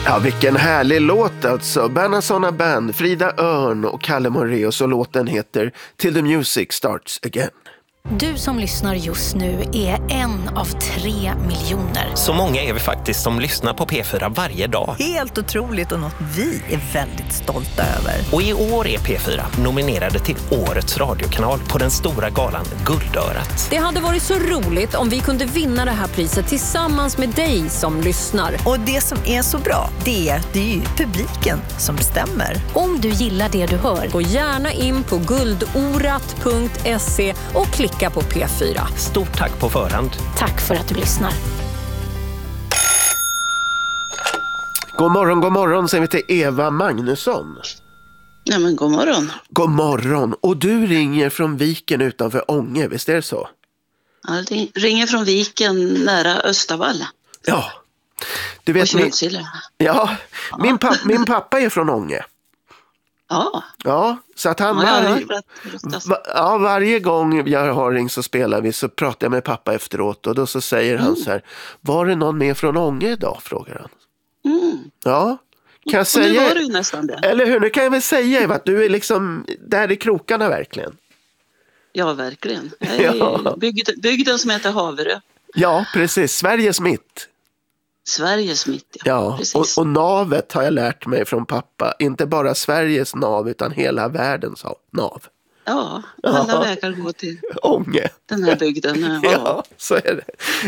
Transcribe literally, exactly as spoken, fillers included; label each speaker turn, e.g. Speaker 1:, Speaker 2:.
Speaker 1: Ja, vilken härlig låt alltså. Bernasona Band, Frida Örn och Kalle Moraeus, och låten heter Till the Music Starts Again.
Speaker 2: Du som lyssnar just nu är en av tre miljoner.
Speaker 3: Så många är vi faktiskt som lyssnar på P fyra varje dag.
Speaker 4: Helt otroligt och något vi är väldigt stolta över.
Speaker 3: Och i år är P fyra nominerade till Årets radiokanal på den stora galan Guldörat.
Speaker 5: Det hade varit så roligt om vi kunde vinna det här priset tillsammans med dig som lyssnar.
Speaker 4: Och det som är så bra, det är, det är ju publiken som bestämmer.
Speaker 2: Om du gillar det du hör,
Speaker 5: gå gärna in på guldorat punkt se och klicka på P fyra.
Speaker 3: Stort tack på förhand.
Speaker 2: Tack för att du lyssnar.
Speaker 1: God morgon, god morgon, säger vi till Eva Magnusson.
Speaker 6: Ja, men god morgon.
Speaker 1: God morgon. Och du ringer från Viken utanför Ånge, visst är det så?
Speaker 6: Ja, det ringer från Viken nära Östavall.
Speaker 1: Ja. Du vet,
Speaker 6: och
Speaker 1: min, ja,
Speaker 6: ja.
Speaker 1: Min, pappa, min pappa är från Ånge.
Speaker 6: Ja.
Speaker 1: Ja, så att han
Speaker 6: ja,
Speaker 1: varje,
Speaker 6: ja,
Speaker 1: va, ja, varje gång jag har ring så spelar vi, så pratar jag med pappa efteråt, och då så säger mm. han så här: var det någon med från Ånge idag, frågar han.
Speaker 6: Mm.
Speaker 1: Ja, kan jag
Speaker 6: och
Speaker 1: säga,
Speaker 6: nu var det ju nästan det.
Speaker 1: Eller hur, nu kan jag väl säga att du är liksom där i krokarna verkligen.
Speaker 6: Ja, verkligen. Jag är ja. bygd, bygden som heter Haverö.
Speaker 1: Ja, precis, Sveriges mitt.
Speaker 6: Sveriges mitt, ja.
Speaker 1: Ja,
Speaker 6: precis.
Speaker 1: och, och navet har jag lärt mig från pappa. Inte bara Sveriges nav, utan hela världens nav.
Speaker 6: Ja, alla ja. vägar går till
Speaker 1: Ånge.
Speaker 6: Den här bygden. Ja,
Speaker 1: ja så är det.